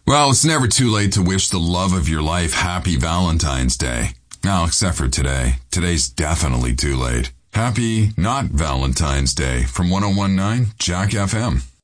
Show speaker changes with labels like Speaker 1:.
Speaker 1: Well, it's never too late to wish the love of your life happy Valentine's Day. Now, except for today. Today's definitely too late. Happy not Valentine's Day from 1019 Jack FM.